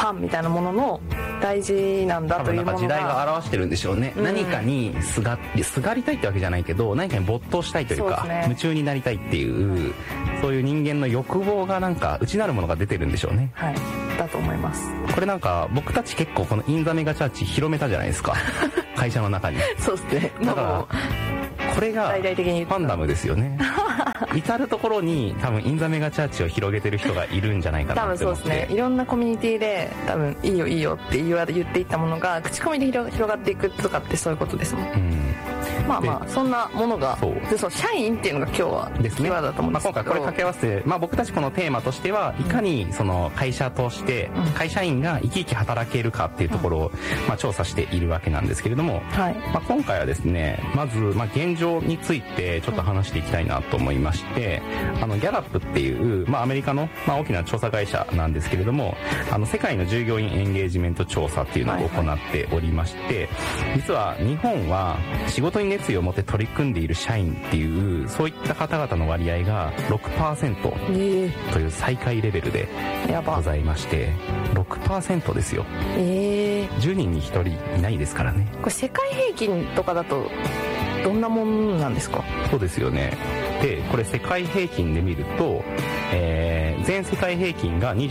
感みたいなものの大事なんだというものが多分なんか時代が表してるんでしょうね、何かにすがりたいってわけじゃないけど、何かに没頭したいというか、夢中になりたいっていう、そういう人間の欲望がなんか内なるものが出てるんでしょうね。 はい、だと思います。 これなんか僕たち結構このインザメガチャーチ広めたじゃないですか会社の中に。 そうですね。 だからこれがファンダムですよね至る所に多分インザメガチャーチを広げてる人がいるんじゃないかなって思って。 多分そうですね。いろんなコミュニティで多分いいよいいよって言っていったものが口コミで広がっていくとかってそういうことですもん。まあまあそんなものがそう社員っていうのが今日はキーワードだと思うんですけど、 今回これ掛け合わせて、僕たちこのテーマとしてはいかにその会社として会社員が生き生き働けるかっていうところを調査しているわけなんですけれども、今回はですね、まず現状についてちょっと話していきたいなと思いまして、ギャラップっていうアメリカの大きな調査会社なんですけれども、世界の従業員エンゲージメント調査っていうのを行っておりまして、実は日本は仕事に熱意を持って取り組んでいる社員っていうそういった方々の割合が 6% という最下位レベルでございまして、6% ですよ。10人に1人いないですからね。 これ世界平均とかだとどんなもんなんですか？ そうですよね。でこれ世界平均で見ると、全世界平均が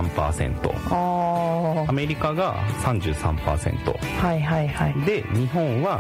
23%、アメリカが 33%、で日本は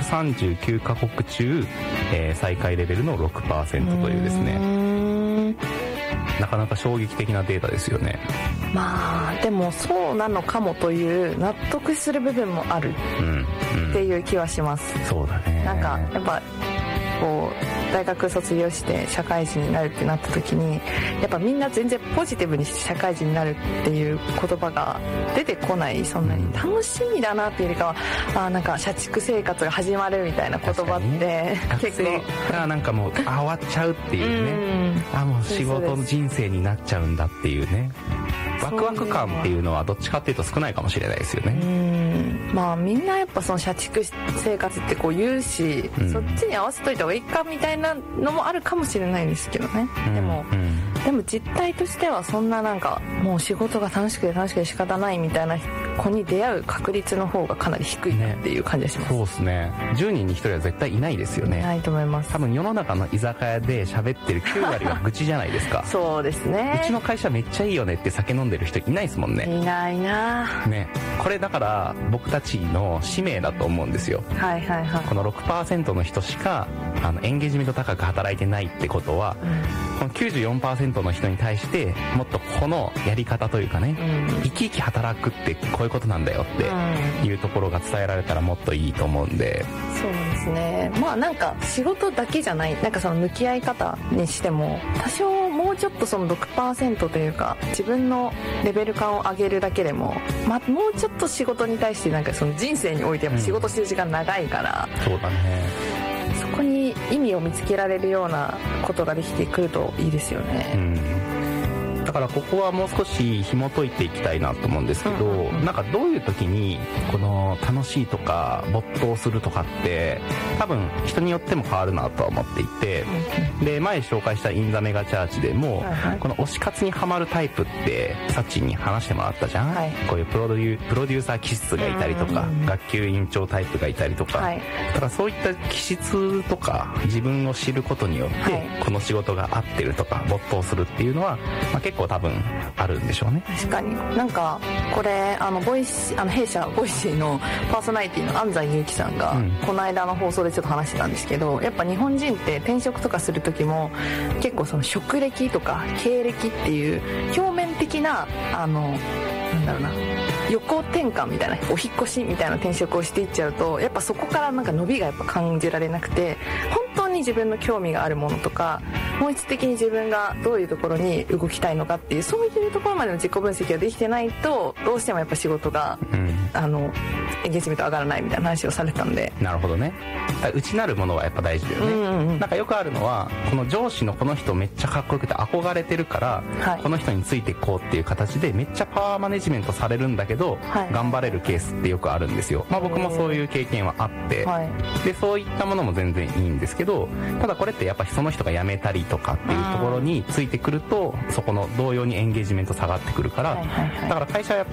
139カ国中、最下位レベルの 6% というですね、なかなか衝撃的なデータですよね。 でもそうなのかもという納得する部分もあるっていう気はします。 そうだね。 なんかやっぱこう大学卒業して社会人になるってなった時にやっぱみんな全然ポジティブに社会人になるっていう言葉が出てこない。そんなに楽しみだなっていうよりかはなんか社畜生活が始まるみたいな言葉って結構がなんかもう終わっちゃうっていうね、もう仕事の人生になっちゃうんだっていうね、ワクワク感っていうのはどっちかっていうと少ないかもしれないですよね。 みんなやっぱその社畜生活ってこう言うし、そっちに合わせといた方がいいかみたいなのもあるかもしれないんですけどね。でも実態としてはそんななんかもう仕事が楽しくて仕方ないみたいな子に出会う確率の方がかなり低いなっていう感じがします。 そうですね。10人に1人は絶対いないですよね。 いないと思います。 多分世の中の居酒屋で喋ってる9割は愚痴じゃないですかそうですね。 うちの会社めっちゃいいよねって酒飲んでる人いないですもんね。 いないなね。これだから僕たちの使命だと思うんですよ。この 6% の人しかエンゲージメント高く働いてないってことは、この 94% の人に対してもっとこのやり方というかね、生き生き働くってこういうことなんだよっていうところが伝えられたらもっといいと思うんで。 そうですね。なんか仕事だけじゃない、なんかその向き合い方にしても多少もうちょっとその 6% というか自分のレベル感を上げるだけでも、もうちょっと仕事に対してなんかその人生においてやっぱ仕事してる時間長いから、 そうだね。 そこに意味を見つけられるようなことができてくるといいですよね。 だからここはもう少し紐解いていきたいなと思うんですけど、なんかどういう時にこの楽しいとか没頭するとかって多分人によっても変わるなとは思っていて、で前紹介したインザメガチャーチでも、この推し活にハマるタイプってサッチンに話してもらったじゃん、こういうプロデューサー気質がいたりとか、学級委員長タイプがいたりとか、だからそういった気質とか自分を知ることによって、この仕事が合ってるとか没頭するっていうのは、結構多分あるんでしょうね。 確かに。なんかこれ弊社ボイシーのパーソナリティの安西祐樹さんが、この間の放送でちょっと話してたんですけど、やっぱ日本人って転職とかする時も結構その職歴とか経歴っていう表面的ななんだろうな、横転換みたいな、お引っ越しみたいな転職をしていっちゃうと、やっぱそこからなんか伸びがやっぱ感じられなくて、本当に自分の興味があるものとか本質的に自分がどういうところに動きたいのかっていう、そういうところまでの自己分析ができてないとどうしてもやっぱ仕事が、エンゲージメント上がらないみたいな話をされたんで。 なるほどね。内なるものはやっぱ大事だよね。なんかよくあるのは、この上司のこの人めっちゃかっこよくて憧れてるから、この人についていこうっていう形でめっちゃパワーマネジメントされるんだけど、頑張れるケースってよくあるんですよ。僕もそういう経験はあって、でそういったものも全然いいんですけど、ただこれってやっぱその人が辞めたりとかっていうところについてくると、そこの同様にエンゲージメント下がってくるから、だから会社はやっぱり